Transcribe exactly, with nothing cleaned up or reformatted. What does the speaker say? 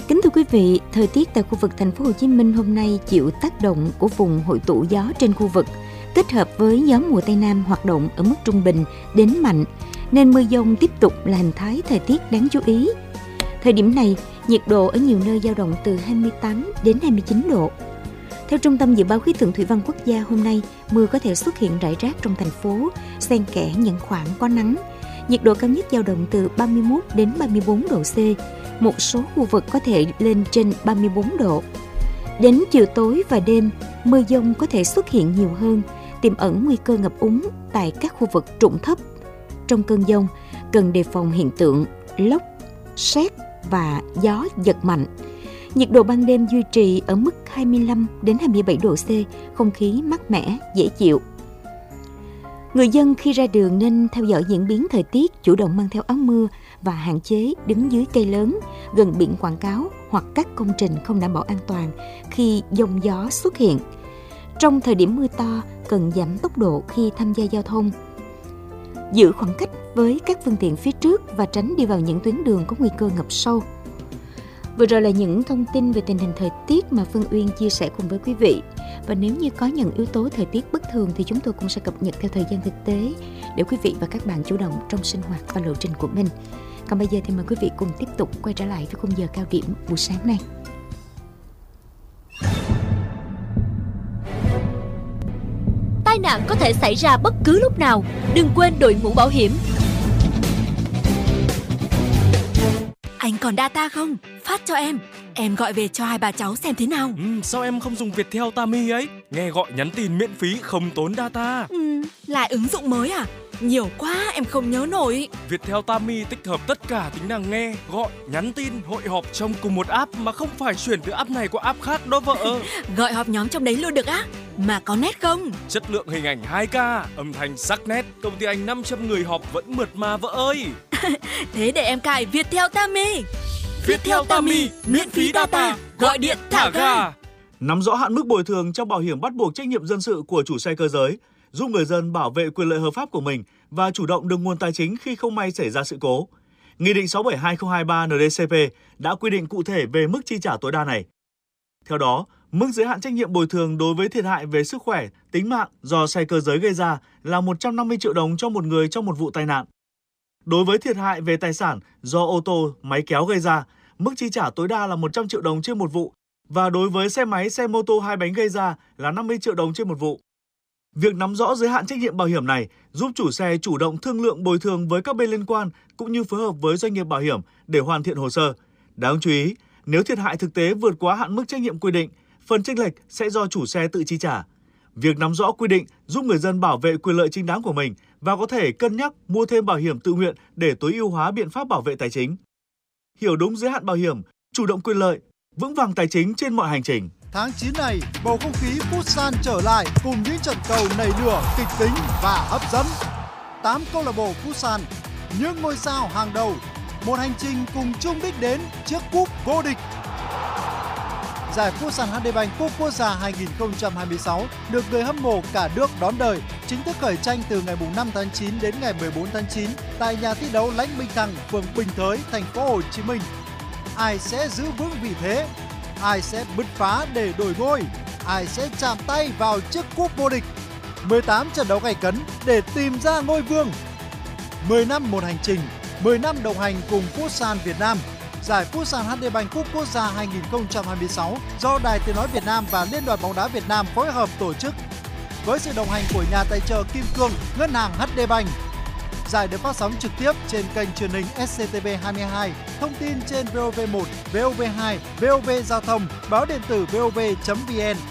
Kính thưa quý vị, thời tiết tại khu vực thành phố Hồ Chí Minh hôm nay chịu tác động của vùng hội tụ gió trên khu vực, kết hợp với gió mùa Tây Nam hoạt động ở mức trung bình đến mạnh, nên mưa dông tiếp tục là hình thái thời tiết đáng chú ý. Thời điểm này, nhiệt độ ở nhiều nơi dao động từ hai mươi tám đến hai mươi chín độ. Theo Trung tâm Dự báo Khí tượng Thủy văn Quốc gia, hôm nay mưa có thể xuất hiện rải rác trong thành phố, xen kẽ những khoảng có nắng. Nhiệt độ cao nhất dao động từ ba mươi mốt đến ba mươi bốn độ C, một số khu vực có thể lên trên ba mươi bốn độ. Đến chiều tối và đêm, mưa dông có thể xuất hiện nhiều hơn, tiềm ẩn nguy cơ ngập úng tại các khu vực trũng thấp. Trong cơn dông, cần đề phòng hiện tượng lốc, sét và gió giật mạnh. Nhiệt độ ban đêm duy trì ở mức hai mươi lăm đến hai mươi bảy độ C, không khí mát mẻ, dễ chịu. Người dân khi ra đường nên theo dõi diễn biến thời tiết, chủ động mang theo áo mưa và hạn chế đứng dưới cây lớn, gần biển quảng cáo hoặc các công trình không đảm bảo an toàn khi dông gió xuất hiện. Trong thời điểm mưa to, cần giảm tốc độ khi tham gia giao thông. Giữ khoảng cách với các phương tiện phía trước và tránh đi vào những tuyến đường có nguy cơ ngập sâu. Vừa rồi là những thông tin về tình hình thời tiết mà Phương Uyên chia sẻ cùng với quý vị. Và nếu như có những yếu tố thời tiết bất thường thì chúng tôi cũng sẽ cập nhật theo thời gian thực tế để quý vị và các bạn chủ động trong sinh hoạt và lộ trình của mình. Còn bây giờ thì mời quý vị cùng tiếp tục quay trở lại với khung giờ cao điểm buổi sáng nay. Tai nạn có thể xảy ra bất cứ lúc nào, đừng quên đội mũ bảo hiểm. Anh còn data không? Phát cho em. Em gọi về cho hai bà cháu xem thế nào. Ừ, sao em không dùng Viettel Tami ấy? Nghe gọi nhắn tin miễn phí không tốn data. Ừ, lại ứng dụng mới à? Nhiều quá em không nhớ nổi. Viettel Tami tích hợp tất cả tính năng nghe, gọi, nhắn tin, hội họp trong cùng một app mà không phải chuyển từ app này qua app khác đó vợ. Gọi họp nhóm trong đấy luôn được á? Mà có nét không? Chất lượng hình ảnh hai K, âm thanh sắc nét, công ty anh năm trăm người họp vẫn mượt mà vợ ơi. Thế để em cài Viettel Tami. Viettel Tami, miễn phí data, gọi điện thả ga. Nắm rõ hạn mức bồi thường trong bảo hiểm bắt buộc trách nhiệm dân sự của chủ xe cơ giới, giúp người dân bảo vệ quyền lợi hợp pháp của mình và chủ động được nguồn tài chính khi không may xảy ra sự cố. Nghị định sáu bảy hai không hai ba N D C P đã quy định cụ thể về mức chi trả tối đa này. Theo đó, mức giới hạn trách nhiệm bồi thường đối với thiệt hại về sức khỏe, tính mạng do xe cơ giới gây ra là một trăm năm mươi triệu đồng cho một người trong một vụ tai nạn. Đối với thiệt hại về tài sản do ô tô, máy kéo gây ra, mức chi trả tối đa là một trăm triệu đồng trên một vụ, và đối với xe máy, xe mô tô hai bánh gây ra là năm mươi triệu đồng trên một vụ. Việc nắm rõ giới hạn trách nhiệm bảo hiểm này giúp chủ xe chủ động thương lượng bồi thường với các bên liên quan cũng như phối hợp với doanh nghiệp bảo hiểm để hoàn thiện hồ sơ. Đáng chú ý, nếu thiệt hại thực tế vượt quá hạn mức trách nhiệm quy định, phần chênh lệch sẽ do chủ xe tự chi trả. Việc nắm rõ quy định giúp người dân bảo vệ quyền lợi chính đáng của mình và có thể cân nhắc mua thêm bảo hiểm tự nguyện để tối ưu hóa biện pháp bảo vệ tài chính. Hiểu đúng giới hạn bảo hiểm, chủ động quyền lợi, vững vàng tài chính trên mọi hành trình. Tháng chín này, bầu không khí Futsal trở lại cùng những trận cầu nảy lửa, kịch tính và hấp dẫn. tám câu lạc bộ Futsal, những ngôi sao hàng đầu, một hành trình cùng chung đích đến chiếc cúp vô địch. Giải Futsal hát đê Bank Cúp Quốc gia hai không hai sáu được người hâm mộ cả nước đón đợi, chính thức khởi tranh từ ngày năm tháng chín đến ngày mười bốn tháng chín tại nhà thi đấu Lãnh Minh Thăng, phường Bình Thới, thành phố Hồ Chí Minh. Ai sẽ giữ vững vị thế? Ai sẽ bứt phá để đổi ngôi? Ai sẽ chạm tay vào chiếc cúp vô địch? mười tám trận đấu gay cấn để tìm ra ngôi vương. mười năm một hành trình, mười năm đồng hành cùng Futsal Việt Nam. Giải Futsal hát đê Bank Cúp Quốc gia hai không hai sáu do Đài Tiếng nói Việt Nam và Liên đoàn bóng đá Việt Nam phối hợp tổ chức. Với sự đồng hành của nhà tài trợ Kim Cương, Ngân hàng hát đê Bank. Giải được phát sóng trực tiếp trên kênh truyền hình S C T V hai mươi hai, thông tin trên V O V một, V O V hai, V O V Giao thông, báo điện tử vov chấm vn.